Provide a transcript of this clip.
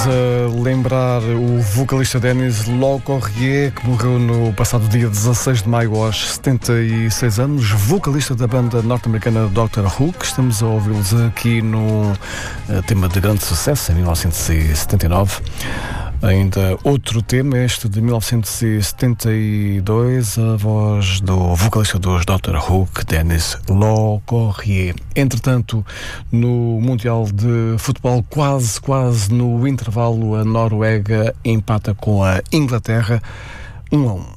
a lembrar o vocalista Denis Locorrier, que morreu no passado dia 16 de maio aos 76 anos, vocalista da banda norte-americana Doctor Who, que estamos a ouvi-los aqui no tema de grande sucesso, em 1979. Ainda outro tema, este de 1972, a voz do vocalista dos Doctor Who, Denis Locorrier. Entretanto, no Mundial de Futebol, quase no intervalo, a Noruega empata com a Inglaterra 1-1.